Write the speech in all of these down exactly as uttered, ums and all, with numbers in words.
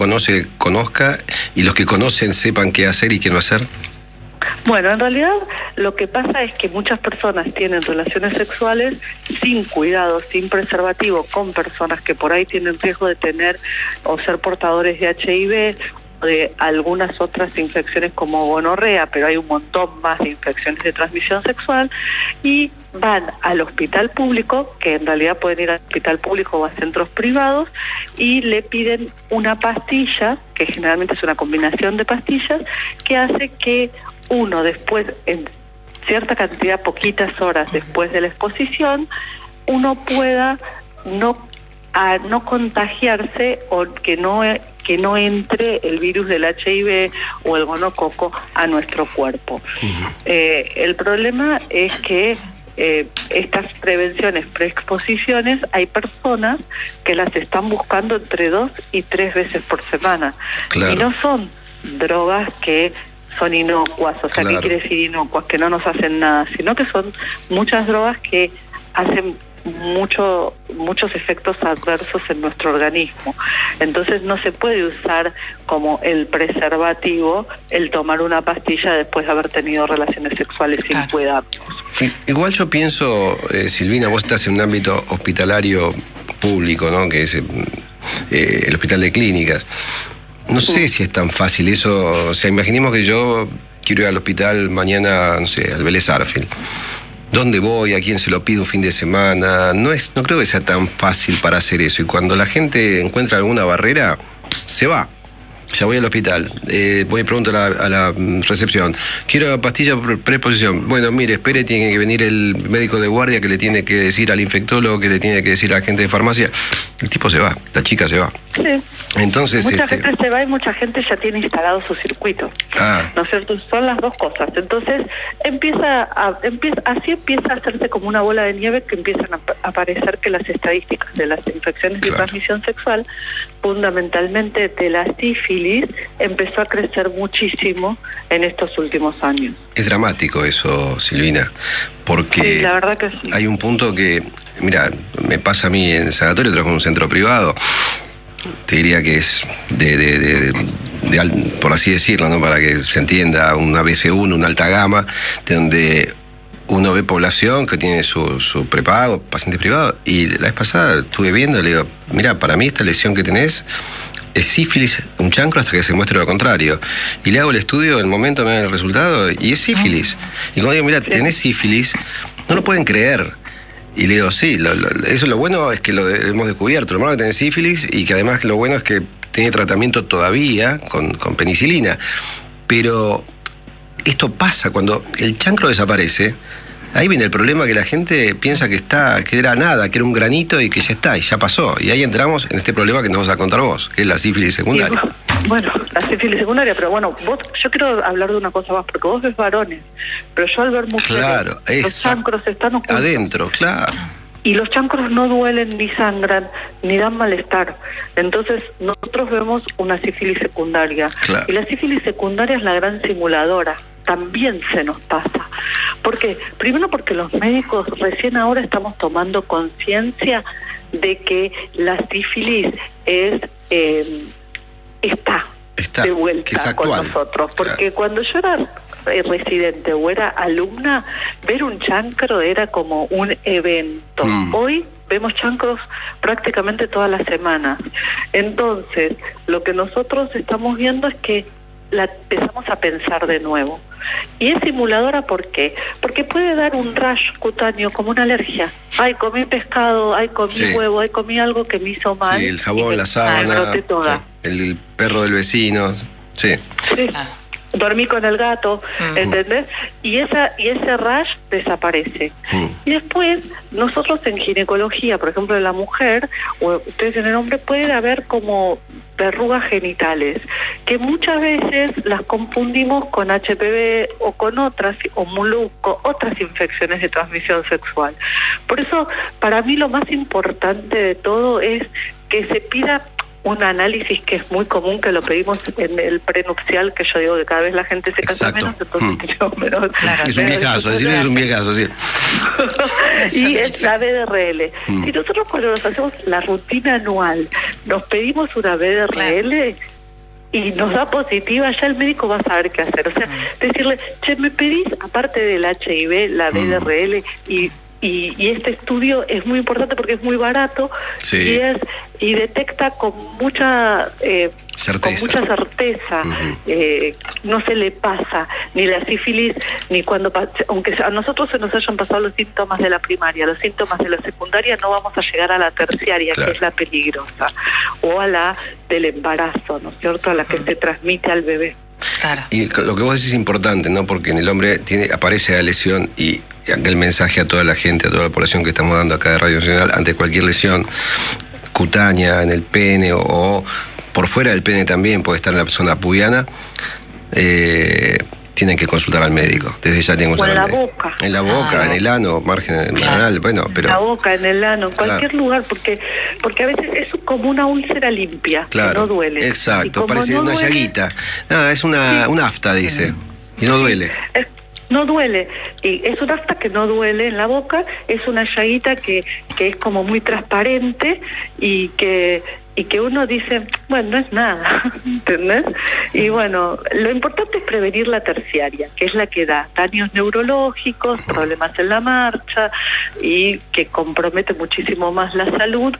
conoce, conozca, y los que conocen sepan qué hacer y qué no hacer? Bueno, en realidad lo que pasa es que muchas personas tienen relaciones sexuales sin cuidado, sin preservativo, con personas que por ahí tienen riesgo de tener o ser portadores de H I V, de algunas otras infecciones como gonorrea, pero hay un montón más de infecciones de transmisión sexual, y van al hospital público, que en realidad pueden ir al hospital público o a centros privados, y le piden una pastilla, que generalmente es una combinación de pastillas, que hace que uno después, en cierta cantidad, poquitas horas después de la exposición, uno pueda no a no contagiarse o que no que no entre el virus del H I V o el gonococo a nuestro cuerpo. Uh-huh. Eh, el problema es que eh, estas prevenciones, preexposiciones, hay personas que las están buscando entre dos y tres veces por semana. Claro. Y no son drogas que son inocuas, o sea, claro. ¿Qué quiere decir inocuas? Que no nos hacen nada, sino que son muchas drogas que hacen mucho muchos efectos adversos en nuestro organismo. Entonces no se puede usar como el preservativo el tomar una pastilla después de haber tenido relaciones sexuales claro. sin cuidarnos. Igual yo pienso, eh, Silvina, vos estás en un ámbito hospitalario público, ¿no? Que es eh, el hospital de clínicas. No sí. sé si es tan fácil eso. O sea, imaginemos que yo quiero ir al hospital mañana, no sé, al Vélez Sarsfield. ¿Dónde voy? ¿A quién se lo pido un fin de semana? No es, no creo que sea tan fácil para hacer eso. Y cuando la gente encuentra alguna barrera, se va. Ya voy al hospital, eh, voy y pregunto a la, a la recepción, quiero pastilla por preexposición. Bueno, mire, espere, tiene que venir el médico de guardia que le tiene que decir al infectólogo, que le tiene que decir a la gente de farmacia. El tipo se va, la chica se va. Sí. Entonces, mucha este... gente se va y mucha gente ya tiene instalado su circuito. Ah. ¿No es cierto? Son las dos cosas. Entonces, empieza a, empieza, así empieza a hacerse como una bola de nieve, que empiezan a, a aparecer que las estadísticas de las infecciones claro. de transmisión sexual, fundamentalmente de la sífilis, empezó a crecer muchísimo en estos últimos años. Es dramático eso, Silvina, porque sí, la verdad que sí. Hay un punto que, mira, me pasa a mí en el sanatorio, trabajo en un centro privado, te diría que es de, de, de, de, de por así decirlo, ¿no? Para que se entienda, una B C uno, una alta gama, de donde uno ve población que tiene su, su prepago, pacientes privados, y la vez pasada estuve viendo, le digo, mira, para mí esta lesión que tenés es sífilis, un chancro, hasta que se muestre lo contrario. Y le hago el estudio, en el momento me da el resultado, y es sífilis. Y cuando digo, mira, tenés sífilis, no lo pueden creer. Y le digo, sí, lo, lo, eso lo bueno es que lo de, hemos descubierto, lo malo es que tenés sífilis, y que además lo bueno es que tiene tratamiento todavía con, con penicilina. Pero esto pasa, cuando el chancro desaparece, ahí viene el problema, que la gente piensa que está, que era nada, que era un granito y que ya está, y ya pasó. Y ahí entramos en este problema que nos vas a contar vos, que es la sífilis secundaria. Y, bueno, la sífilis secundaria, pero bueno, vos, yo quiero hablar de una cosa más, porque vos ves varones, pero yo al ver mujeres, claro, los chancros están ocultos. Adentro, claro. Y los chancros no duelen, ni sangran, ni dan malestar. Entonces, nosotros vemos una sífilis secundaria. Claro. Y la sífilis secundaria es la gran simuladora. También se nos pasa. ¿Por qué? Primero porque los médicos recién ahora estamos tomando conciencia de que la sífilis es eh, está, está de vuelta con nosotros. Porque claro. cuando yo era residente o era alumna, ver un chancro era como un evento. Mm. Hoy vemos chancros prácticamente todas las semanas. Entonces, lo que nosotros estamos viendo es que la empezamos a pensar de nuevo. Y es simuladora, ¿por qué? Porque puede dar un rash cutáneo, como una alergia. Ay, comí pescado, ay, comí sí. huevo, ay, comí algo que me hizo mal. Sí, el jabón, la sábana, sí, el perro del vecino. Sí. Sí. Ah. Dormí con el gato, uh-huh. ¿entendés? Y esa y ese rash desaparece. Uh-huh. Y después, nosotros en ginecología, por ejemplo, en la mujer, o ustedes en el hombre, puede haber como verrugas genitales, que muchas veces las confundimos con H P V o con otras, o molusco, otras infecciones de transmisión sexual. Por eso, para mí lo más importante de todo es que se pida un análisis, que es muy común, que lo pedimos en el prenupcial, que yo digo que cada vez la gente se casa menos, entonces mm. yo menos. Claro, es un viejazo, decir es un viejazo, sí. Y es la B D R L. Mm. Y nosotros cuando nos hacemos la rutina anual, nos pedimos una B D R L, claro. y nos da positiva, ya el médico va a saber qué hacer. O sea, decirle, che, me pedís, aparte del H I V, la B D R L y Y, y este estudio es muy importante porque es muy barato, sí. y es y detecta con mucha eh, certeza. con mucha certeza, uh-huh. eh, no se le pasa ni la sífilis ni cuando, aunque a nosotros se nos hayan pasado los síntomas de la primaria, los síntomas de la secundaria, no vamos a llegar a la terciaria, claro. que es la peligrosa, o a la del embarazo, ¿no es cierto?, a la que uh-huh. se transmite al bebé. Claro. Y lo que vos decís es importante, ¿no? Porque en el hombre tiene, aparece la lesión y el mensaje a toda la gente, a toda la población que estamos dando acá de Radio Nacional, ante cualquier lesión cutánea en el pene o, o por fuera del pene también, puede estar en la zona pubiana, eh, tienen que consultar al médico. Desde ya tienen que consultar al médico. En la boca. En la boca, ah, en el ano, margen claro. anal, bueno, pero... En la boca, en el ano, en cualquier claro. lugar, porque porque a veces es como una úlcera limpia, claro. que no duele. Exacto, parece no una duele, llaguita. No, es una, sí. un afta, dice, y no duele. Es, no duele, y es un afta que no duele en la boca, es una llaguita que, que es como muy transparente y que... y que uno dice, bueno, no es nada, ¿entendés? Y bueno, lo importante es prevenir la terciaria, que es la que da daños neurológicos, problemas en la marcha y que compromete muchísimo más la salud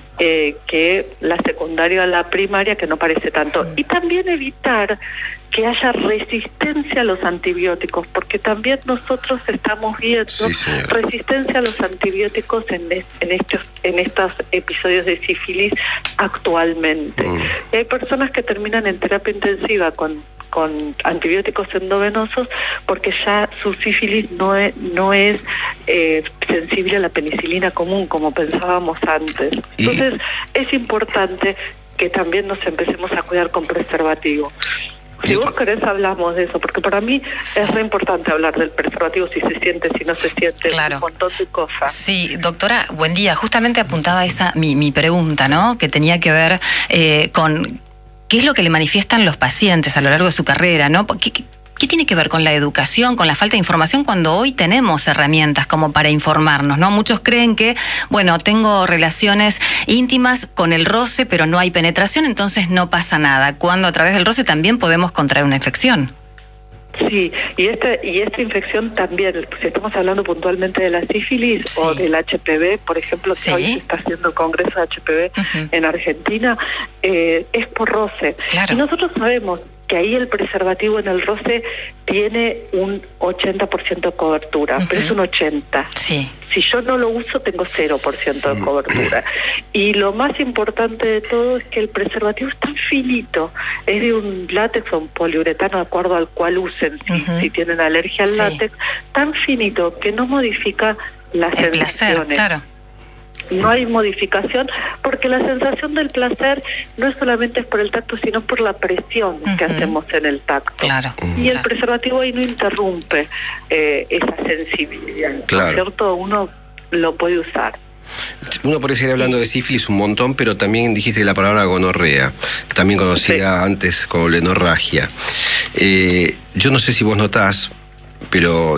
eh, que la secundaria a la primaria, que no parece tanto. Y también evitar que haya resistencia a los antibióticos, porque también nosotros estamos viendo sí, resistencia a los antibióticos en, es, en estos en estos episodios de sífilis actualmente. Mm. Y hay personas que terminan en terapia intensiva con con antibióticos endovenosos porque ya su sífilis no es, no es eh, sensible a la penicilina común como pensábamos antes. Entonces ¿Y? es importante que también nos empecemos a cuidar con preservativo. Si vos querés hablamos de eso, porque para mí sí. es re importante hablar del preservativo, si se siente, si no se siente, claro. un montón de cosas. Sí, doctora, buen día. Justamente apuntaba esa mi, mi pregunta, ¿no? Que tenía que ver eh, con qué es lo que le manifiestan los pacientes a lo largo de su carrera, ¿no? ¿Qué, qué, ¿Qué tiene que ver con la educación, con la falta de información, cuando hoy tenemos herramientas como para informarnos, ¿no? Muchos creen que, bueno, tengo relaciones íntimas con el roce, pero no hay penetración, entonces no pasa nada, cuando a través del roce también podemos contraer una infección. Sí, y esta, y esta infección también, si estamos hablando puntualmente de la sífilis sí. o del H P V, por ejemplo, que ¿Sí? hoy se está haciendo el Congreso de H P V uh-huh. en Argentina, eh, es por roce. Claro. Y nosotros sabemos que ahí el preservativo en el roce tiene un ochenta por ciento de cobertura, uh-huh. pero es un ochenta por ciento. Sí. Si yo no lo uso, tengo cero por ciento de cobertura. Y lo más importante de todo es que el preservativo es tan finito, es de un látex o un poliuretano, de acuerdo al cual usen, si, uh-huh. si tienen alergia al sí. látex, tan finito que no modifica las el sensaciones. Placer, claro. No hay modificación, porque la sensación del placer no es solamente por el tacto, sino por la presión uh-huh. que hacemos en el tacto. Claro. Y el claro. preservativo ahí no interrumpe eh, esa sensibilidad. Claro. ¿Cierto? Uno lo puede usar. Uno puede seguir hablando de sífilis un montón, pero también dijiste la palabra gonorrea, también conocida sí. antes como lenorragia. Eh, yo no sé si vos notás, pero...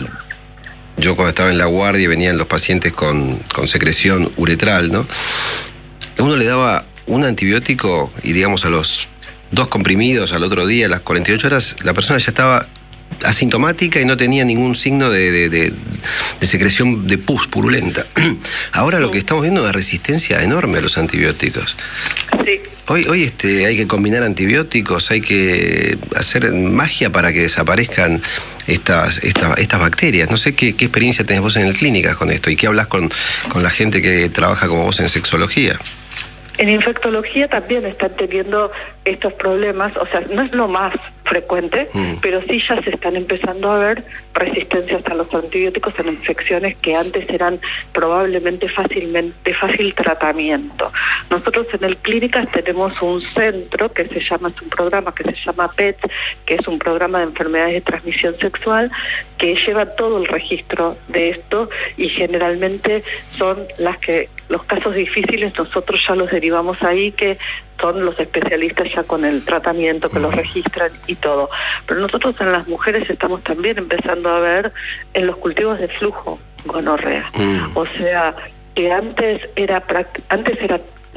yo cuando estaba en la guardia venían los pacientes con, con secreción uretral, ¿no? Uno le daba un antibiótico y digamos a los dos comprimidos al otro día, a las cuarenta y ocho horas, la persona ya estaba asintomática y no tenía ningún signo de, de, de, de secreción de pus purulenta. Ahora lo que estamos viendo es resistencia enorme a los antibióticos. Sí. Hoy, hoy este, hay que combinar antibióticos, hay que hacer magia para que desaparezcan estas, estas, estas bacterias. No sé qué, qué experiencia tenés vos en el clínica con esto y qué hablas con, con la gente que trabaja como vos en sexología. En infectología también están teniendo estos problemas, o sea, no es lo más frecuente, mm. pero sí ya se están empezando a ver resistencias a los antibióticos en infecciones que antes eran probablemente fácilmente fácil tratamiento. Nosotros en el Clínicas tenemos un centro que se llama, es un programa que se llama P E T, que es un programa de enfermedades de transmisión sexual, que lleva todo el registro de esto y generalmente son las que los casos difíciles nosotros ya los derivamos ahí, que son los especialistas ya con el tratamiento, que los registran y todo. Pero nosotros en las mujeres estamos también empezando a ver en los cultivos de flujo gonorrea. Mm. O sea, que antes era antes era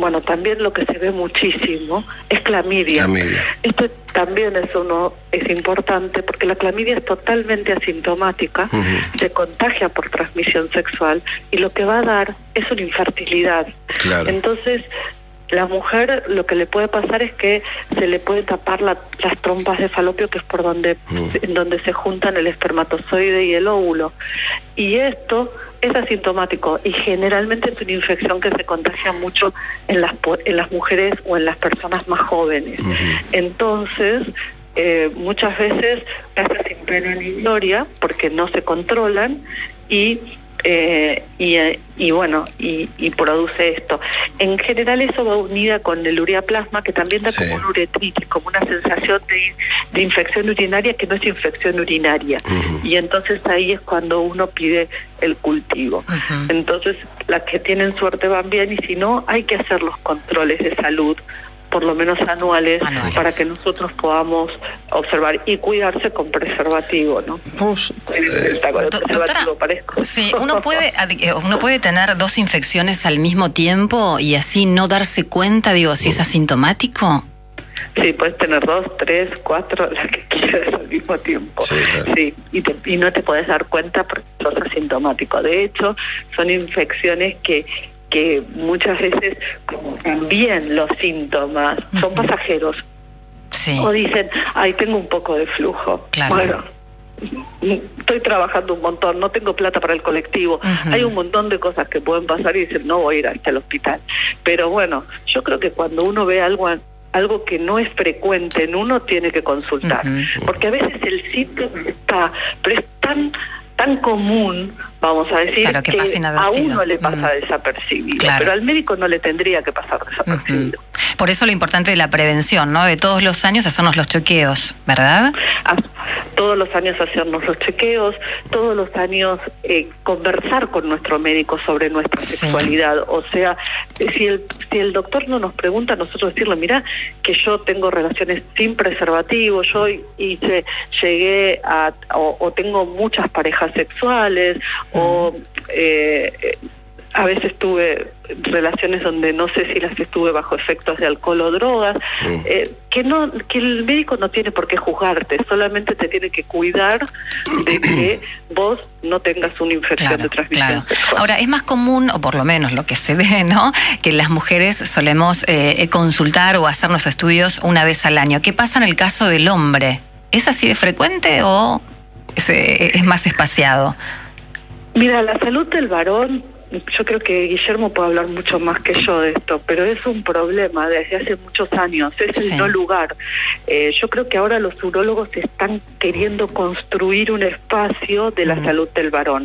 bueno, también lo que se ve muchísimo es clamidia. Clamidia. Esto también es uno es importante porque la clamidia es totalmente asintomática, uh-huh. se contagia por transmisión sexual y lo que va a dar es una infertilidad. Claro. Entonces, la mujer lo que le puede pasar es que se le puede tapar la, las trompas de falopio, que es por donde, uh-huh. en donde se juntan el espermatozoide y el óvulo. Y esto es asintomático y generalmente es una infección que se contagia mucho en las en las mujeres o en las personas más jóvenes. Uh-huh. Entonces, eh, muchas veces pasa sin pena ni gloria porque no se controlan y Eh, y, y bueno, y, y produce esto. En general eso va unida con el ureaplasma, que también da sí. como una uretritis, como una sensación de, de infección urinaria que no es infección urinaria. Uh-huh. Y entonces ahí es cuando uno pide el cultivo. Uh-huh. Entonces las que tienen suerte van bien y si no, hay que hacer los controles de salud por lo menos anuales, anuales, para que nosotros podamos observar y cuidarse con preservativo, ¿no? Vos, eh, doctora, sí, uno puede uno puede tener dos infecciones al mismo tiempo y así no darse cuenta, digo, si es asintomático. Sí, puedes tener dos, tres, cuatro, las que quieras al mismo tiempo. Sí, claro. Sí, y, te, y no te podés dar cuenta porque sos asintomático. De hecho, son infecciones que que muchas veces, como también los síntomas son uh-huh. pasajeros, sí. o dicen, ay, tengo un poco de flujo. Claro. Bueno, estoy trabajando un montón, no tengo plata para el colectivo. Uh-huh. Hay un montón de cosas que pueden pasar y dicen, no voy a ir hasta el hospital. Pero bueno, yo creo que cuando uno ve algo algo que no es frecuente en uno, tiene que consultar. Uh-huh. Porque a veces el síntoma está, pero es tan... tan común, vamos a decir, claro, que, que a uno le pasa uh-huh. desapercibido, claro. pero al médico no le tendría que pasar desapercibido. Uh-huh. Por eso lo importante de la prevención, ¿no? De todos los años hacernos los chequeos, ¿verdad? Ah, todos los años hacernos los chequeos, todos los años eh, conversar con nuestro médico sobre nuestra sí. sexualidad. O sea, si el, si el doctor no nos pregunta, nosotros decirle, mira, que yo tengo relaciones sin preservativo, yo hice, llegué a, o, o tengo muchas parejas sexuales, uh-huh. o eh, a veces tuve relaciones donde no sé si las estuve bajo efectos de alcohol o drogas, uh-huh. eh, que no, que el médico no tiene por qué juzgarte, solamente te tiene que cuidar de que vos no tengas una infección claro, de transmisión claro. sexual. Ahora, es más común, o por lo menos lo que se ve, ¿no?, que las mujeres solemos eh, consultar o hacernos estudios una vez al año. ¿Qué pasa en el caso del hombre? ¿Es así de frecuente o es, es más espaciado? Mira, la salud del varón, yo creo que Guillermo puede hablar mucho más que yo de esto, pero es un problema desde hace muchos años, es el sí. no lugar. Eh, yo creo que ahora los urólogos están queriendo construir un espacio de la uh-huh. salud del varón.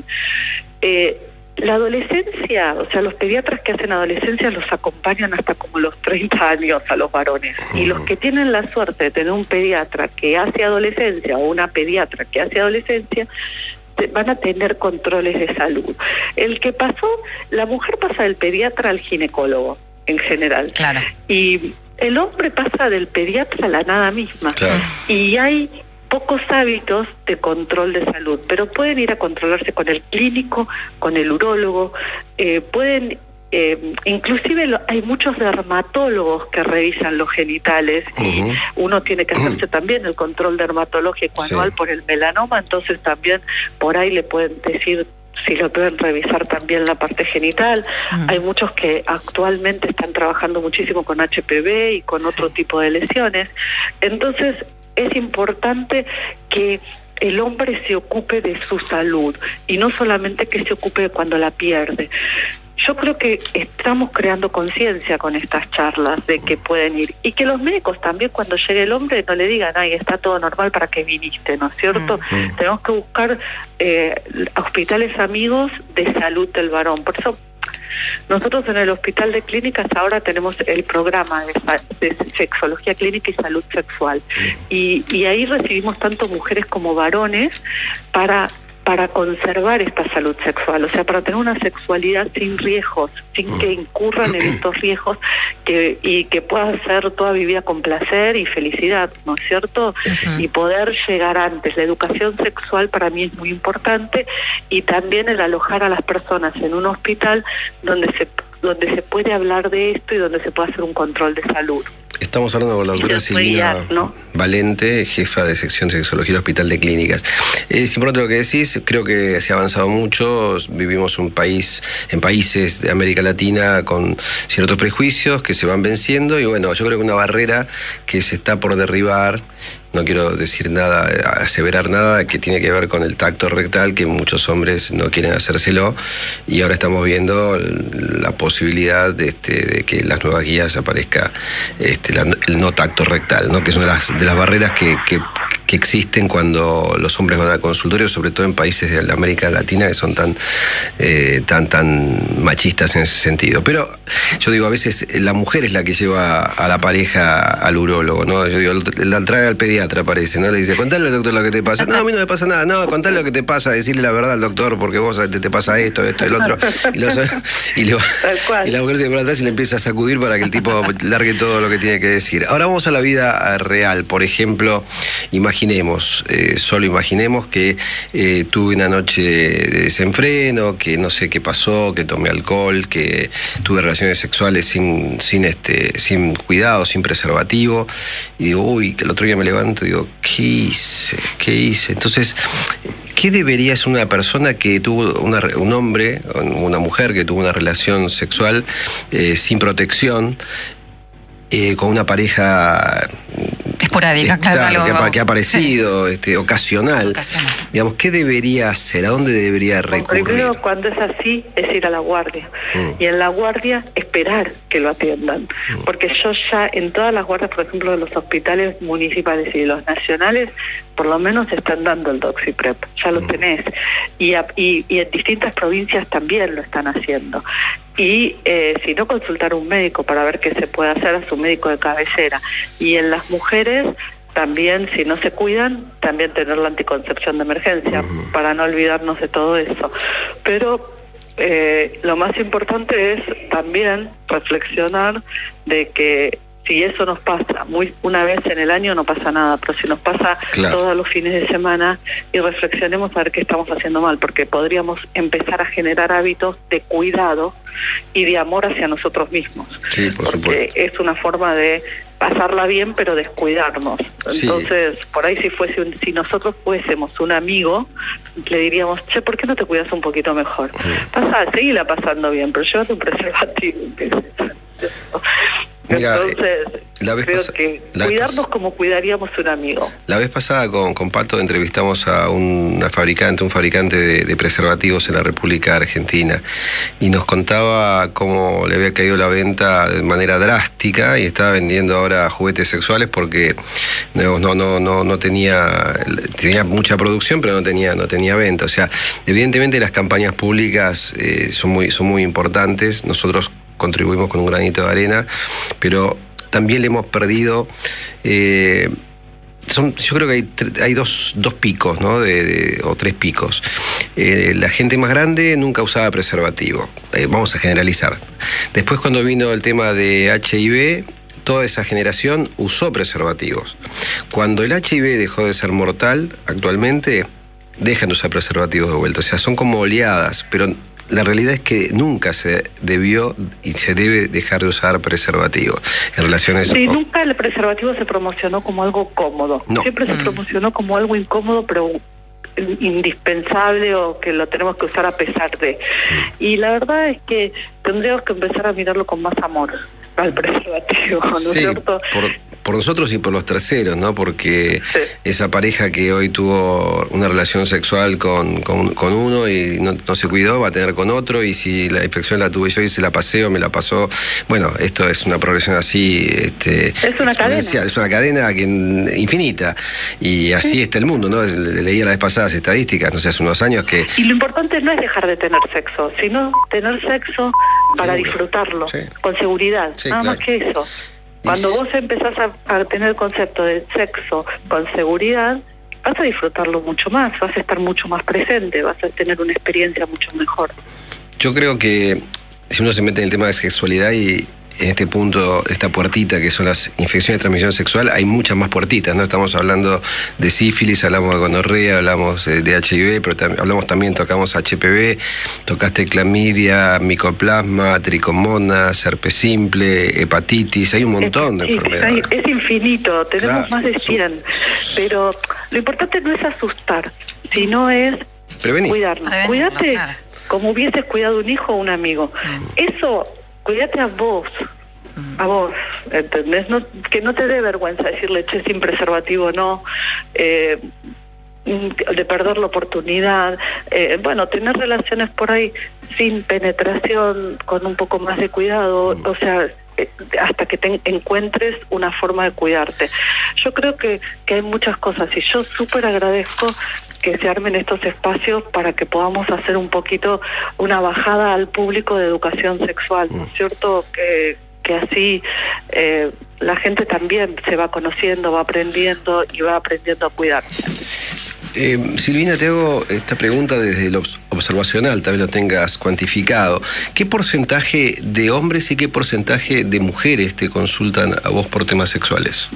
Eh, la adolescencia, o sea, los pediatras que hacen adolescencia los acompañan hasta como los treinta años a los varones. Uh-huh. Y los que tienen la suerte de tener un pediatra que hace adolescencia o una pediatra que hace adolescencia, van a tener controles de salud. El que pasó, la mujer pasa del pediatra al ginecólogo, en general. Claro. Y el hombre pasa del pediatra a la nada misma. Claro. Y hay pocos hábitos de control de salud, pero pueden ir a controlarse con el clínico, con el urólogo, eh, pueden... Eh, inclusive lo, hay muchos dermatólogos que revisan los genitales uh-huh. y uno tiene que hacerse uh-huh. también el control dermatológico anual sí. por el melanoma, entonces también por ahí le pueden decir si lo pueden revisar también la parte genital. Uh-huh. Hay muchos que actualmente están trabajando muchísimo con H P V y con sí. otro tipo de lesiones. Entonces es importante que el hombre se ocupe de su salud y no solamente que se ocupe cuando la pierde. Yo creo que estamos creando conciencia con estas charlas de que pueden ir y que los médicos también cuando llegue el hombre no le digan, ay, está todo normal, ¿para qué viniste? ¿No es cierto? Uh-huh. Tenemos que buscar eh, hospitales amigos de salud del varón. Por eso nosotros en el Hospital de Clínicas ahora tenemos el programa de, de sexología clínica y salud sexual y, y ahí recibimos tanto mujeres como varones para para conservar esta salud sexual, o sea, para tener una sexualidad sin riesgos, sin que incurran en estos riesgos que, y que pueda ser toda vivida con placer y felicidad, ¿no es cierto? Uh-huh. Y poder llegar antes. La educación sexual para mí es muy importante y también el alojar a las personas en un hospital donde se donde se puede hablar de esto y donde se puede hacer un control de salud. Estamos hablando con la doctora Silvina ¿no? Valente, jefa de sección de sexología del Hospital de Clínicas. Es importante lo que decís, creo que se ha avanzado mucho, vivimos un país, en países de América Latina con ciertos prejuicios que se van venciendo y bueno, yo creo que una barrera que se está por derribar, no quiero decir nada, aseverar nada, que tiene que ver con el tacto rectal, que muchos hombres no quieren hacérselo y ahora estamos viendo la posibilidad de, este, de que en las nuevas guías aparezca este, la, el no tacto rectal, ¿no? Que es una de las, de las barreras que, que, que existen cuando los hombres van al consultorio, sobre todo en países de la América Latina que son tan, eh, tan, tan machistas en ese sentido. Pero yo digo, a veces la mujer es la que lleva a la pareja al urólogo, ¿no? Yo digo, la trae al pediatra, parece, ¿no? Le dice, contale al doctor lo que te pasa. No, a mí no me pasa nada, no, contale lo que te pasa, decirle la verdad al doctor, porque vos te, te pasa esto, esto, el otro. Y, lo, y, lo, y la mujer se va atrás y le empieza a sacudir para que el tipo largue todo lo que tiene que decir. Ahora vamos a la vida real. Por ejemplo, imaginemos, eh, solo imaginemos que eh, tuve una noche de desenfreno, que no sé qué pasó, que tomé alcohol, que tuve relaciones sexuales sin, sin, este, sin cuidado, sin preservativo, y digo, uy, que el otro día me levanto y digo, ¿qué hice? ¿Qué hice? Entonces, ¿qué debería ser una persona que tuvo, una, un hombre, una mujer que tuvo una relación sexual eh, sin protección, eh, con una pareja esporádica, eh, claro, claro, algo, que, ha, que ha aparecido, sí. este, ocasional. ocasional. Digamos, ¿qué debería hacer? ¿A dónde debería recurrir? Primero, cuando es así, es ir a la guardia. Mm. Y en la guardia, esperar que lo atiendan. Mm. Porque yo ya, en todas las guardias, por ejemplo, de los hospitales municipales y de los nacionales, por lo menos están dando el Doxiprep. Ya lo mm. tenés. Y, a, y, y en distintas provincias también lo están haciendo. Y eh, si no, consultar a un médico para ver qué se puede hacer, a su médico de cabecera. Y en las mujeres, también, si no se cuidan, también tener la anticoncepción de emergencia, uh-huh. para no olvidarnos de todo eso. Pero eh, lo más importante es también reflexionar de que si eso nos pasa muy una vez en el año no pasa nada, pero si nos pasa claro. todos los fines de semana, y reflexionemos a ver qué estamos haciendo mal, porque podríamos empezar a generar hábitos de cuidado y de amor hacia nosotros mismos. Sí, por porque supuesto. Es una forma de pasarla bien, pero descuidarnos. Entonces, sí. por ahí si fuese un, si nosotros fuésemos un amigo, le diríamos, che, ¿por qué no te cuidas un poquito mejor? Uh-huh. Pasa, seguila pasando bien, pero llévate un preservativo. Mira, entonces, la vez creo que cuidarnos pas- como cuidaríamos un amigo. La vez pasada con, con Pato entrevistamos a una fabricante, un fabricante de, de preservativos en la República Argentina, y nos contaba cómo le había caído la venta de manera drástica y estaba vendiendo ahora juguetes sexuales porque no, no, no, no, no tenía, tenía mucha producción, pero no tenía, no tenía venta. O sea, evidentemente las campañas públicas eh, son muy, son muy importantes. Nosotros contribuimos con un granito de arena, pero también le hemos perdido, eh, son, yo creo que hay, hay dos, dos picos, ¿no? De, de, o tres picos. Eh, la gente más grande nunca usaba preservativo, eh, vamos a generalizar. Después, cuando vino el tema de H I V, toda esa generación usó preservativos. Cuando el H I V dejó de ser mortal, actualmente dejan de usar preservativos de vuelta. O sea, son como oleadas, pero la realidad es que nunca se debió y se debe dejar de usar preservativo en relaciones... Sí, nunca el preservativo se promocionó como algo cómodo. No. Siempre se promocionó como algo incómodo, pero indispensable, o que lo tenemos que usar a pesar de. Y la verdad es que tendríamos que empezar a mirarlo con más amor al preservativo, ¿no es sí, cierto? Por, por nosotros y por los terceros, ¿no? Porque sí. esa pareja que hoy tuvo una relación sexual con, con, con uno y no, no se cuidó, va a tener con otro, y si la infección la tuve yo y se la pasé o me la pasó, bueno, esto es una progresión así, este, es una cadena, es una cadena que, infinita, y así sí. está el mundo, ¿no? Leía la vez pasada las estadísticas, no sé, hace unos años que... Y lo importante no es dejar de tener sexo, sino tener sexo para Seguro. disfrutarlo, sí. con seguridad, sí, nada claro. más que eso. Cuando vos empezás a, a tener el concepto de sexo con seguridad, vas a disfrutarlo mucho más, vas a estar mucho más presente, vas a tener una experiencia mucho mejor. Yo creo que si uno se mete en el tema de sexualidad y en este punto, esta puertita que son las infecciones de transmisión sexual, hay muchas más puertitas, ¿no? Estamos hablando de sífilis, hablamos de gonorrea, hablamos de, de H I V, pero tam- hablamos también, tocamos H P V, tocaste clamidia, micoplasma, tricomonas, herpes simple, hepatitis, hay un montón de Sí, enfermedades. hay- es infinito, tenemos Claro, más de cien, pero lo importante no es asustar, sino es Prevenir. cuidarnos. Prevenirnos, Cuídate claro. como hubieses cuidado un hijo o un amigo. Eso, cuídate a vos, a vos, ¿entendés? No, que no te dé vergüenza decirle, che, sin preservativo no, eh, de perder la oportunidad, eh, bueno, tener relaciones por ahí sin penetración, con un poco más de cuidado, o sea, eh, hasta que te encuentres una forma de cuidarte. Yo creo que, que hay muchas cosas y yo súper agradezco que se armen estos espacios para que podamos hacer un poquito una bajada al público de educación sexual, ¿no es cierto? Que, que así eh, la gente también se va conociendo, va aprendiendo y va aprendiendo a cuidarse. Eh, Silvina, te hago esta pregunta desde lo obs- observacional, tal vez lo tengas cuantificado. ¿Qué porcentaje de hombres y qué porcentaje de mujeres te consultan a vos por temas sexuales?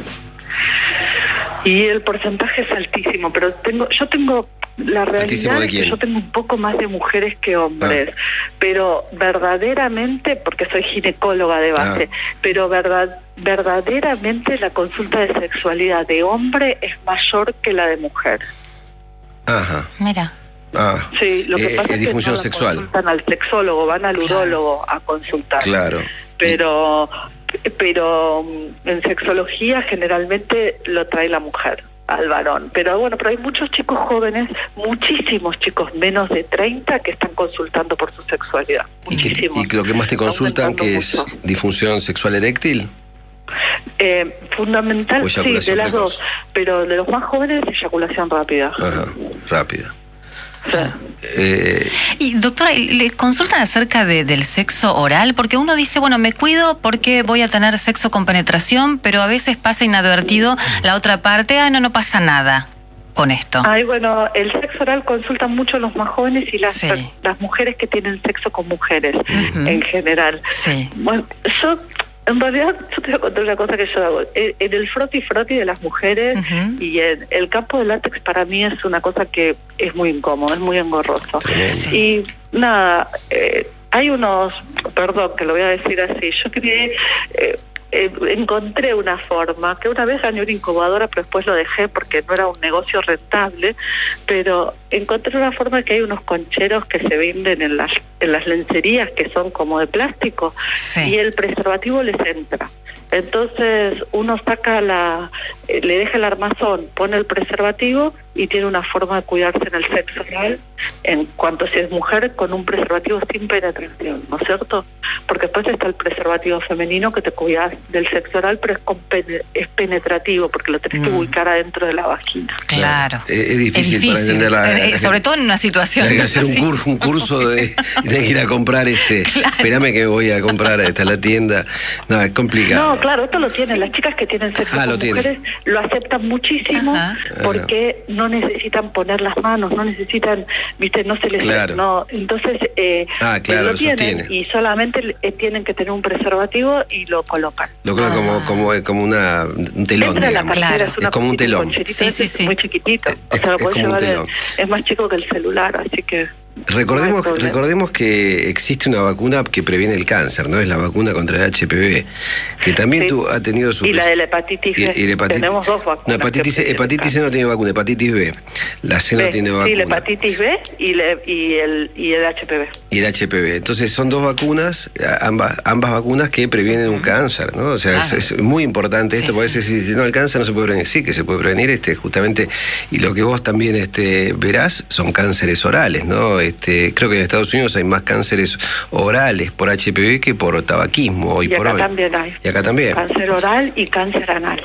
Y el porcentaje es altísimo, pero tengo, yo tengo, la ¿Altísimo realidad de es que quién? yo tengo un poco más de mujeres que hombres, Ah. pero verdaderamente, porque soy ginecóloga de base, Ah. pero verdad, verdaderamente la consulta de sexualidad de hombre es mayor que la de mujer. Ajá. Mira. Ah. Sí, lo que Eh, pasa es es que disfunción no la sexual. consultan al sexólogo, van al Claro. urólogo a consultar. Claro. Pero, pero mm, en sexología generalmente lo trae la mujer al varón. Pero bueno, pero hay muchos chicos jóvenes, muchísimos chicos menos de treinta que están consultando por su sexualidad. ¿Y, qué- Muchísimos. y lo que más te consultan, Aumentando que es mucho. disfunción sexual eréctil? Eh, fundamental, O sí, eyaculación de las precoz. dos. Pero de los más jóvenes, eyaculación rápida. Ajá, rápida. O sea, Eh, Y doctora, ¿le consultan acerca de, del sexo oral? Porque uno dice, bueno, me cuido porque voy a tener sexo con penetración, pero a veces pasa inadvertido la otra parte, ah, no, no pasa nada con esto. Ay, bueno, el sexo oral consultan mucho los más jóvenes y las, Sí. las mujeres que tienen sexo con mujeres Ujú. en general. Sí. Bueno, yo, en realidad, yo te voy a contar una cosa que yo hago. En, en el froti froti de las mujeres Ujú. y en el campo del látex para mí es una cosa que es muy incómodo, es muy engorroso. Tremendo. Sí. Y nada, eh, hay unos, perdón que lo voy a decir así, yo creé, eh, eh, encontré una forma, que una vez gané una incubadora, pero después lo dejé porque no era un negocio rentable, pero encontré una forma que hay unos concheros que se venden en las, en las lencerías que son como de plástico Sí. y el preservativo les entra. Entonces uno saca la, eh, le deja el armazón, pone el preservativo y tiene una forma de cuidarse en el sexo oral en cuanto si es mujer con un preservativo sin penetración, ¿no es cierto? Porque después está el preservativo femenino que te cuidas del sexo oral, pero es, con pene- es penetrativo porque lo tenés que Mm. ubicar adentro de la vagina. Claro. Es- es difícil para entender la- Eh, eh, la sobre gente. todo en una situación Hay que hacer un así. curso, un curso de. y tenés que ir a comprar este. Claro. Espérame que me voy a comprar hasta la tienda. No, es complicado. No, claro, esto lo tienen. Las chicas que tienen sexo Ah, lo con tienen. mujeres lo aceptan muchísimo Ajá. porque no necesitan poner las manos, no necesitan, viste, no se les... Claro. No, entonces, eh, Ah, claro, lo lo tienen sostiene. y solamente eh, tienen que tener un preservativo y lo colocan. Lo creo Ah. como, como, como una, un telón, Dentro de la digamos. cartera Claro. es, una Es como un cosita, telón. concherito, Sí, ese sí, sí. muy chiquitito. O Es- sea, lo es podés como un llevar en- telón. es más chico que el celular, así que... Recordemos, no hay problema. recordemos que existe una vacuna que previene el cáncer, ¿no? Es la vacuna contra el H P V, que también Sí. tú, ha tenido su... Y la de la hepatitis y- C. y la hepatitis- Tenemos dos vacunas. No, hepatitis, que C- hepatitis C no tiene vacuna, hepatitis B. La C no B. tiene vacuna. Sí, la hepatitis B y, le- y, el, y el H P V. Y el H P V. Entonces son dos vacunas, ambas, ambas vacunas que previenen un cáncer, ¿no? O sea, Claro. es, es muy importante esto, Sí, porque a sí. veces si no el cáncer no se puede prevenir. Sí que se puede prevenir, este, justamente, y lo que vos también este, verás son cánceres orales, ¿no? Este, creo que en Estados Unidos hay más cánceres orales por H P V que por tabaquismo hoy Y por acá hoy. también hay. Y acá también. Cáncer oral y cáncer anal.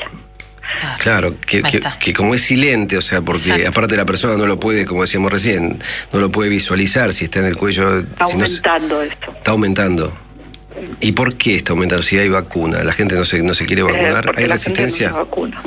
Claro, que, Ahí que, está. que como es silente, o sea, porque Exacto. aparte la persona no lo puede, como decíamos recién, no lo puede visualizar si está en el cuello. Si no se- Aumentando esto. Está aumentando. ¿Y por qué está aumentando? Si hay vacuna, la gente no se, no se quiere Eh, vacunar, porque ¿hay la gente no resistencia? se vacuna.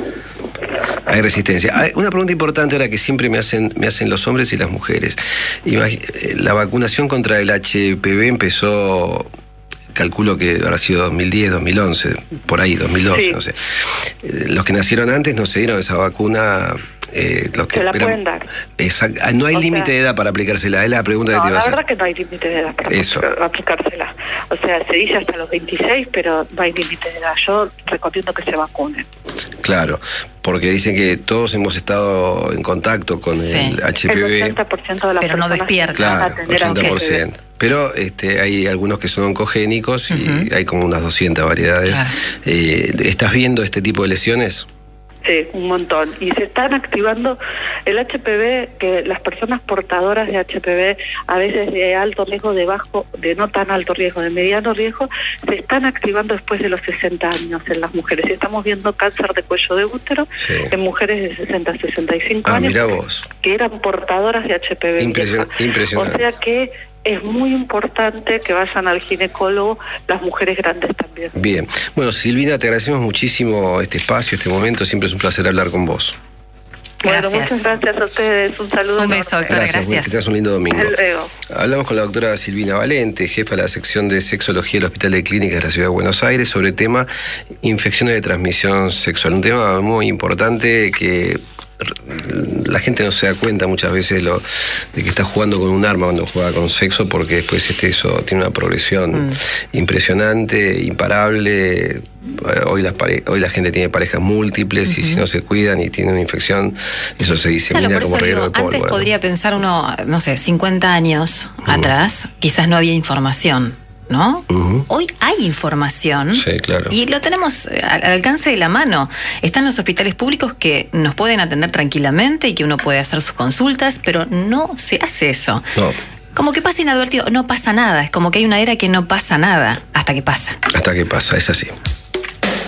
Hay resistencia. Hay una pregunta importante ahora que siempre me hacen, me hacen los hombres y las mujeres. Imagi- eh, la vacunación contra el H P V empezó calculo que habrá sido dos mil diez, dos mil once, por ahí, dos mil doce, sí. no sé. Los que nacieron antes no se dieron esa vacuna. Eh, los que se la esperan, pueden dar. Exact, no hay límite de edad para aplicársela, es la pregunta no, que te iba a hacer. La verdad que no hay límite de edad para Eso. aplicársela. O sea, se dice hasta los veintiséis, pero no hay límite de edad. Yo recomiendo que se vacunen. Claro, porque dicen que todos hemos estado en contacto con sí. el H P V. El ochenta por ciento de las pero no despierta. Claro, ochenta por ciento. Pero este, hay algunos que son oncogénicos y uh-huh. hay como unas doscientas variedades. Claro. Eh, ¿Estás viendo este tipo de lesiones? Sí, un montón. Y se están activando el H P V, que las personas portadoras de H P V, a veces de alto riesgo, de bajo, de no tan alto riesgo, de mediano riesgo, se están activando después de los sesenta años en las mujeres. Y estamos viendo cáncer de cuello de útero sí. en mujeres de sesenta a sesenta y cinco ah, años mirá vos. que eran portadoras de H P V. Impresion- impresionante. O sea que es muy importante que vayan al ginecólogo las mujeres grandes también. Bien. Bueno, Silvina, te agradecemos muchísimo este espacio, este momento. Siempre es un placer hablar con vos. Bueno, gracias. Muchas gracias a ustedes. Un saludo. Un beso, doctora. Gracias. gracias. Que tengas un lindo domingo. Hasta luego. Hablamos con la doctora Silvina Valente, jefa de la sección de sexología del Hospital de Clínicas de la Ciudad de Buenos Aires, sobre el tema infecciones de transmisión sexual. Un tema muy importante que la gente no se da cuenta muchas veces lo, de que está jugando con un arma cuando juega con sexo, porque después este, eso tiene una progresión mm. impresionante, imparable. Hoy, las pare- hoy la gente tiene parejas múltiples uh-huh. y si no se cuidan y tienen una infección, eso se disemina claro, como reguero de pólvora. Antes ¿no? podría pensar uno, no sé, cincuenta años uh-huh. atrás, quizás no había información, ¿no? Uh-huh. Hoy hay información sí, claro. y lo tenemos al alcance de la mano. Están los hospitales públicos que nos pueden atender tranquilamente y que uno puede hacer sus consultas, pero no se hace eso. No. Como que pasa inadvertido, no pasa nada. Es como que hay una era que no pasa nada hasta que pasa. Hasta que pasa, es así.